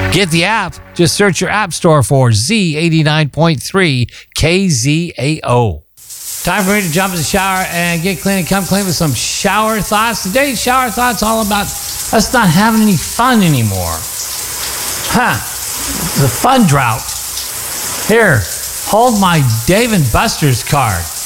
Get the app. Just search your app store for Z89.3 KZAO. Time for me to jump in the shower and get clean and come clean with some shower thoughts. Today's shower thoughts all about us not having any fun anymore. The fun drought. Here, hold my Dave & Buster's card.